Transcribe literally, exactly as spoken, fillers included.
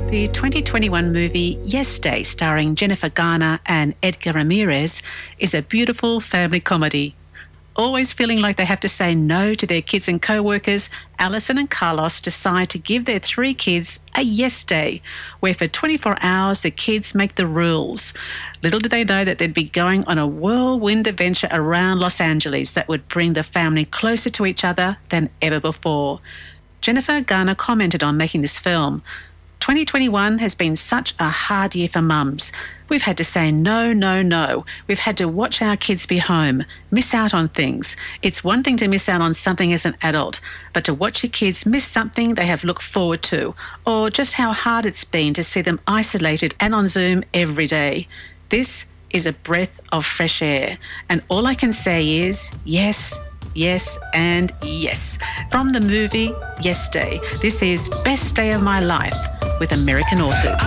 The twenty twenty-one movie Yes Day, starring Jennifer Garner and Edgar Ramirez, is a beautiful family comedy. Always feeling like they have to say no to their kids and co-workers, Alison and Carlos decide to give their three kids a yes day, where for twenty-four hours the kids make the rules. Little did they know that they'd be going on a whirlwind adventure around Los Angeles that would bring the family closer to each other than ever before. Jennifer Garner commented on making this film. twenty twenty-one has been such a hard year for mums. We've had to say no, no, no. We've had to watch our kids be home, miss out on things. It's one thing to miss out on something as an adult, but to watch your kids miss something they have looked forward to, or just how hard it's been to see them isolated and on Zoom every day. This is a breath of fresh air, and all I can say is yes, yes, and yes. From the movie Yes Day, this is Best Day of My Life with American Authors.